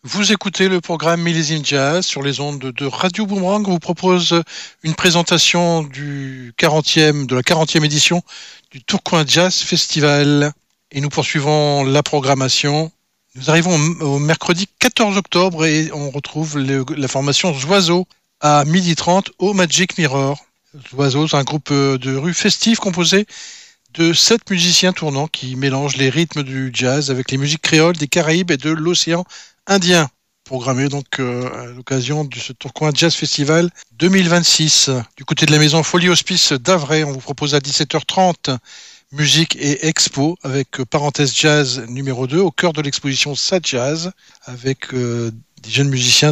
Vous écoutez le programme Millésime Jazz sur les ondes de Radio Boomerang. On vous propose une présentation de la 40e édition du Tourcoing Jazz Festival. Et nous poursuivons la programmation. Nous arrivons au mercredi 14 octobre et on retrouve la formation Zoiseau à 12h30 au Magic Mirror. Zoiseau, c'est un groupe de rue festif composé de 7 musiciens tournants qui mélangent les rythmes du jazz avec les musiques créoles des Caraïbes et de l'océan Indien, programmé donc à l'occasion de ce Tourcoing Jazz Festival 2026. Du côté de la maison Folie Hospice d'Avray, on vous propose à 17h30 musique et expo avec parenthèse jazz numéro 2 au cœur de l'exposition Sad Jazz avec des jeunes musiciens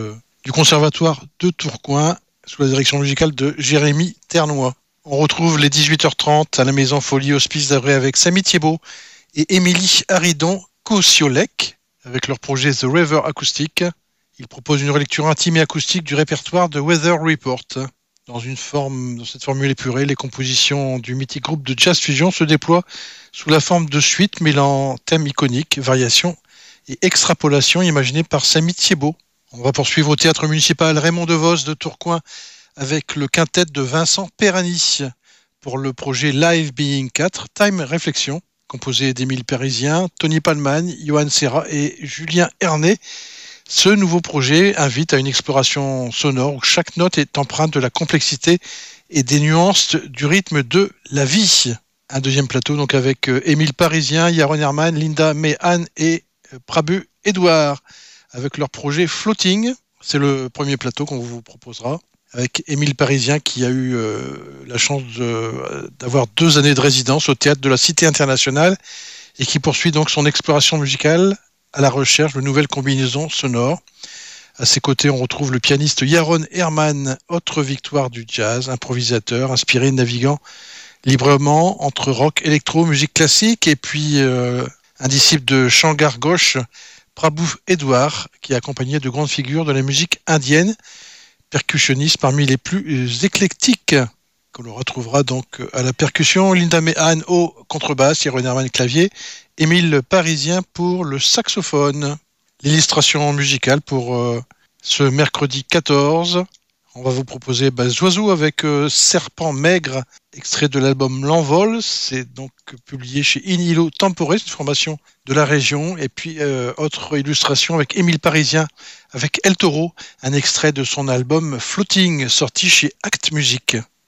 du conservatoire de Tourcoing sous la direction musicale de Jérémy Ternois. On retrouve les 18h30 à la maison Folie Hospice d'Avray avec Samy Thiebaud et Émilie Haridon-Kosiolek avec leur projet The River Acoustic. Ils proposent une relecture intime et acoustique du répertoire de Weather Report. Dans cette formule épurée, les compositions du mythique groupe de jazz fusion se déploient sous la forme de suites mêlant thèmes iconiques, variations et extrapolations imaginées par Samy Thiebaud. On va poursuivre au théâtre municipal Raymond DeVos de Tourcoing avec le quintet de Vincent Perani pour le projet Live Being 4, Time Réflexion, composé d'Émile Parisien, Tony Palman, Johan Serra et Julien Hernet. Ce nouveau projet invite à une exploration sonore où chaque note est empreinte de la complexité et des nuances du rythme de la vie. Un deuxième plateau donc avec Émile Parisien, Yaron Herman, Linda Mehan et Prabu Edouard avec leur projet Floating. C'est le premier plateau qu'on vous proposera avec Émile Parisien qui a eu la chance d'avoir 2 années de résidence au théâtre de la Cité internationale et qui poursuit donc son exploration musicale à la recherche de nouvelles combinaisons sonores. À ses côtés, on retrouve le pianiste Yaron Herman, autre victoire du jazz, improvisateur, inspiré, naviguant librement entre rock, électro, musique classique et puis un disciple de Shangar Ghosh, Prabu Edouard, qui est accompagné de grandes figures de la musique indienne, percussionniste parmi les plus éclectiques, qu'on le retrouvera donc à la percussion, Linda Mehan au contrebasse, Yaron Herman clavier, Émile Parisien pour le saxophone. L'illustration musicale pour ce mercredi 14, on va vous proposer Zoiseau avec Serpent Maigre, extrait de l'album L'Envol, c'est donc publié chez Inilo Tempore, une formation de la région, et puis autre illustration avec Émile Parisien, avec El Toro, un extrait de son album Floating, sorti chez Act Music.